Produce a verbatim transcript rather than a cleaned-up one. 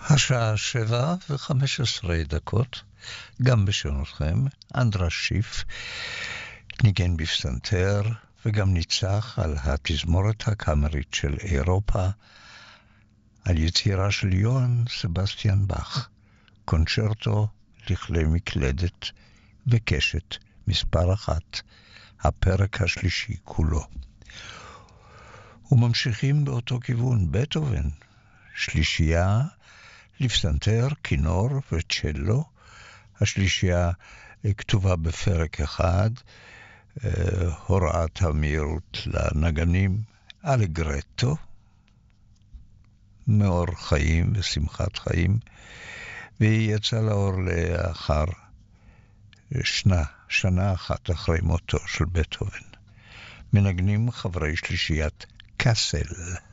השעה שבע וחמש עשרה דקות, גם בשעונכם, אנדרס שיף ניגן בפסנתר וגם ניצח על התזמורת הקאמרית של אירופה, על יצירה של יוהאן סבסטיאן באך, קונצ'רטו לכלי מקלדת וקשת מספר אחת, הפרק השלישי כולו. וממשיכים באותו כיוון, בטהובן, שלישייה לפסנתר, כינור וצ'לו. השלישייה כתובה בפרק אחד, הוראת המהירות לנגנים, אלגרטו, מאור חיים ושמחת חיים, והיא יצאה לאור לאחר שנה, שנה אחת אחרי מותו של בטהובן. מנגנים חברי שלישיית קאסל.